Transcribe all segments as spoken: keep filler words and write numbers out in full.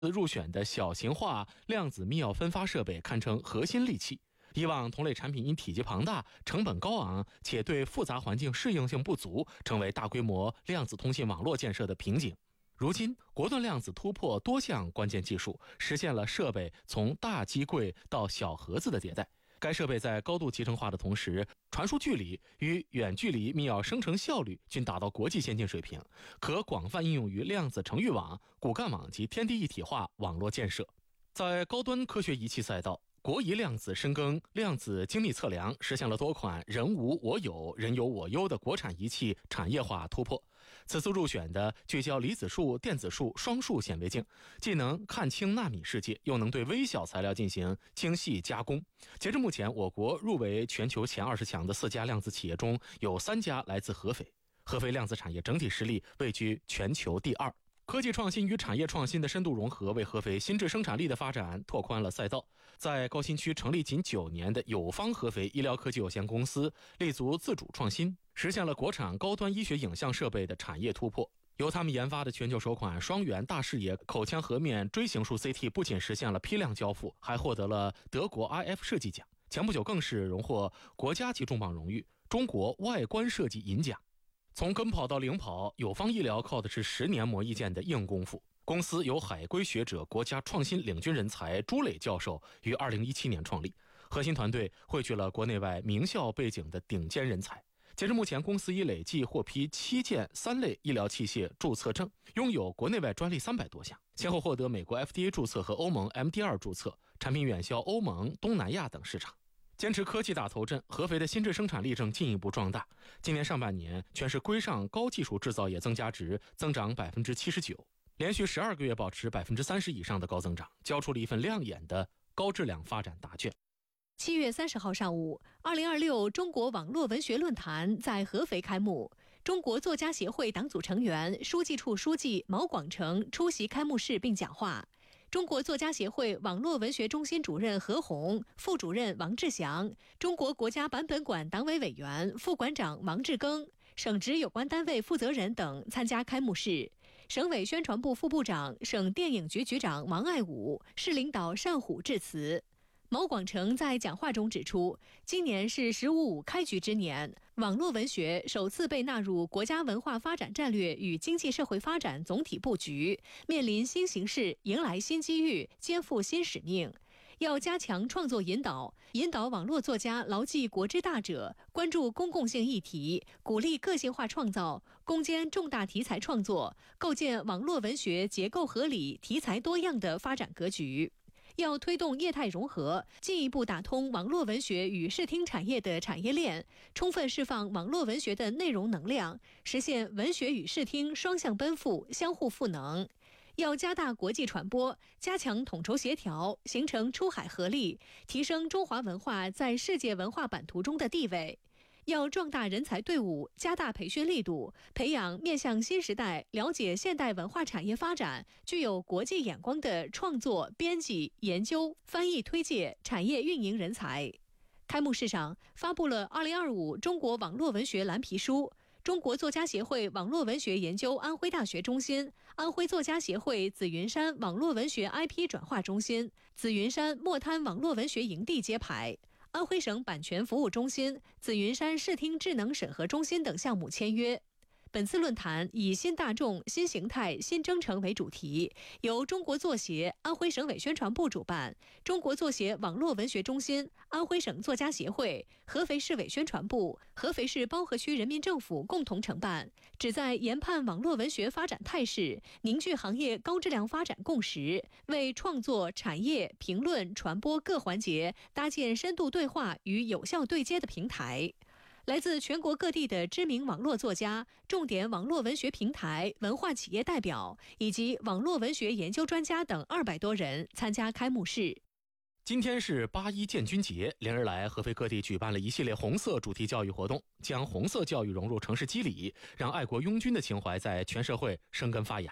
入选的小型化量子密钥分发设备堪称核心利器。以往同类产品因体积庞大、成本高昂，且对复杂环境适应性不足，成为大规模量子通信网络建设的瓶颈。如今，国盾量子突破多项关键技术，实现了设备从大机柜到小盒子的迭代。该设备在高度集成化的同时，传输距离与远距离密钥生成效率均达到国际先进水平，可广泛应用于量子程域网、骨干网及天地一体化网络建设。在高端科学仪器赛道，国仪量子深耕量子精密测量，实现了多款人无我有、人有我优的国产仪器产业化突破。此次入选的聚焦离子束、电子束、双束显微镜，既能看清纳米世界，又能对微小材料进行精细加工。截至目前，我国入围全球前二十强的四家量子企业中，有三家来自合肥。合肥量子产业整体实力位居全球第二。科技创新与产业创新的深度融合，为合肥新质生产力的发展拓宽了赛道。在高新区成立仅九年的友方合肥医疗科技有限公司，立足自主创新，实现了国产高端医学影像设备的产业突破。由他们研发的全球首款双元大视野口腔颌面锥形术 C T 不仅实现了批量交付，还获得了德国 I F 设计奖。前不久更是荣获国家级重磅荣誉中国外观设计银奖。从跟跑到领跑，友方医疗靠的是十年磨一剑的硬功夫。公司由海归学者、国家创新领军人才朱磊教授于二零一七年创立，核心团队汇聚了国内外名校背景的顶尖人才。截至目前，公司已累计获批七件三类医疗器械注册证，拥有国内外专利三百多项，先后获得美国 F D A 注册和欧盟 M D R 注册，产品远销欧盟、东南亚等市场。坚持科技打头阵，合肥的新质生产力正进一步壮大。今年上半年，全市规上高技术制造业增加值增长百分之七十九，连续十二个月保持百分之三十以上的高增长，交出了一份亮眼的高质量发展答卷。 七月三十号上午，二零二六中国网络文学论坛在合肥开幕。中国作家协会党组成员、书记处书记毛广成出席开幕式并讲话。中国作家协会网络文学中心主任何红、副主任王志祥，中国国家版本馆党委委员、副馆长王志庚，省直有关单位负责人等参加开幕式。省委宣传部副部长、省电影局局长王爱武、市领导单虎致辞。毛广成在讲话中指出，今年是“十五五”开局之年，网络文学首次被纳入国家文化发展战略与经济社会发展总体布局，面临新形势，迎来新机遇，肩负新使命。要加强创作引导，引导网络作家牢记国之大者，关注公共性议题，鼓励个性化创造，攻坚重大题材创作，构建网络文学结构合理、题材多样的发展格局。要推动业态融合，进一步打通网络文学与视听产业的产业链，充分释放网络文学的内容能量，实现文学与视听双向奔赴、相互赋能。要加大国际传播，加强统筹协调，形成出海合力，提升中华文化在世界文化版图中的地位。要壮大人才队伍，加大培训力度，培养面向新时代、了解现代文化产业发展、具有国际眼光的创作、编辑、研究、翻译推介、产业运营人才。开幕式上发布了二零二五中国网络文学蓝皮书。中国作家协会网络文学研究安徽大学中心、安徽作家协会紫云山网络文学 I P 转化中心、紫云山墨滩网络文学营地揭牌。安徽省版权服务中心、紫云山视听智能审核中心等项目签约。本次论坛以新大众、新形态、新征程为主题，由中国作协、安徽省委宣传部主办，中国作协网络文学中心、安徽省作家协会、合肥市委宣传部、合肥市包河区人民政府共同承办，旨在研判网络文学发展态势，凝聚行业高质量发展共识，为创作、产业、评论、传播各环节搭建深度对话与有效对接的平台。来自全国各地的知名网络作家、重点网络文学平台、文化企业代表以及网络文学研究专家等二百多人参加开幕式。 今天是八一建军节，连日来合肥各地举办了一系列红色主题教育活动，将红色教育融入城市机理，让爱国拥军的情怀在全社会生根发芽。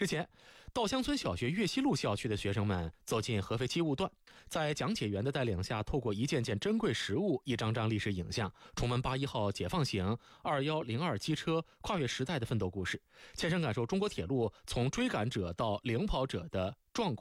日前，稻香村小学岳西路校区的学生们走进合肥机务段，在讲解员的带领下，透过一件件珍贵实物、一张张历史影像，重温八一号解放型二一零二机车跨越时代的奋斗故事，切身感受中国铁路从追赶者到领跑者的壮阔